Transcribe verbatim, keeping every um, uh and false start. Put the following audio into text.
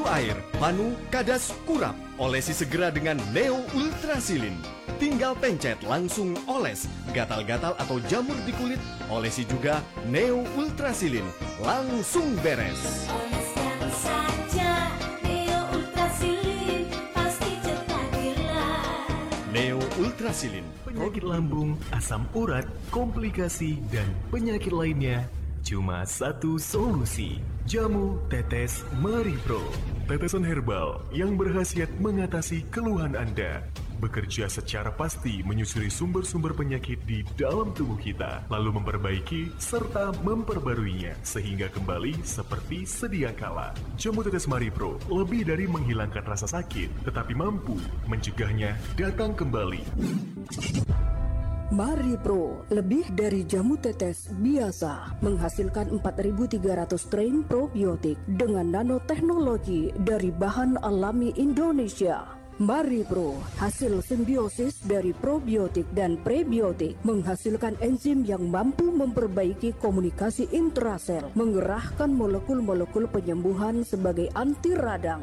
Tutu air, panu, kadas, kurap. Olesi segera dengan Neo Ultrasilin. Tinggal pencet langsung oles. Gatal-gatal atau jamur di kulit, olesi juga Neo Ultrasilin. Langsung beres. Oleskan saja Neo Ultrasilin, pasti cepat hilang. Neo Ultrasilin. Penyakit lambung, asam urat, komplikasi, dan penyakit lainnya, cuma satu solusi. Jamu Tetes Maripro. Tetesan herbal yang berkhasiat mengatasi keluhan Anda. Bekerja secara pasti menyusuri sumber-sumber penyakit di dalam tubuh kita, lalu memperbaiki serta memperbaruinya sehingga kembali seperti sedia kala. Jamu Tetes Maripro lebih dari menghilangkan rasa sakit, tetapi mampu mencegahnya datang kembali. Maripro, lebih dari jamu tetes biasa, menghasilkan empat ribu tiga ratus strain probiotik dengan nanoteknologi dari bahan alami Indonesia. Maripro, hasil simbiosis dari probiotik dan prebiotik, menghasilkan enzim yang mampu memperbaiki komunikasi intrasel, mengerahkan molekul-molekul penyembuhan sebagai anti radang,